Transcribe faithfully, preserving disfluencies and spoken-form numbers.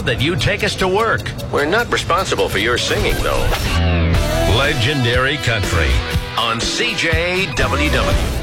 proud that you take us to work. We're not responsible for your singing, though. Legendary Country on C J W W.